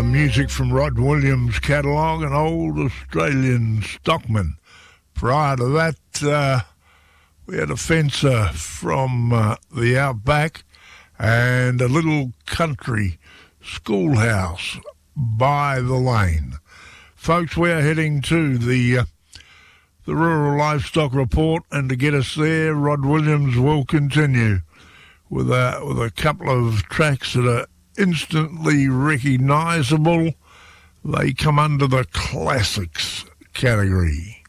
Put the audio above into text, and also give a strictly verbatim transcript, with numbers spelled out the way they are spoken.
music from Rod Williams' catalogue, an old Australian stockman. Prior to that, uh, we had a fencer from uh, the outback and a little country schoolhouse by the lane. Folks, we're heading to the uh, the Rural Livestock Report, and to get us there, Rod Williams will continue with a, with a couple of tracks that are instantly recognisable. They come under the classics category.